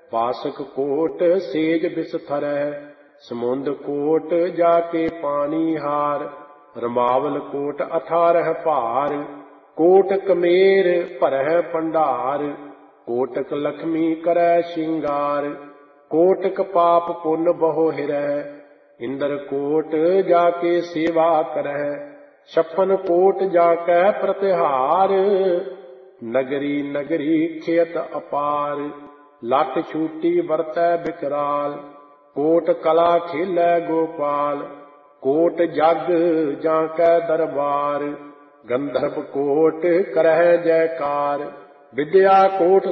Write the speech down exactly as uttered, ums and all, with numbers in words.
पासक coat says बिसथरह, समुंद coat जाके पानी हार। रमावल कोट अठारह भार, कोट कमेर भरह भंडार। कोटक लक्ष्मी करै श्रृंगार, कोटक पाप पुन बहु हिरह। इंद्र कोट जाके सेवा करह, छप्पन कोट जाकै प्रतिहार। नगरी नगरी खेत अपार, लट छूटी वरतै विकराल। कोट कला खेलै गोपाल, कोट जग जाकै दरबार। गंधर्व कोट करह जयकार, विद्या कोट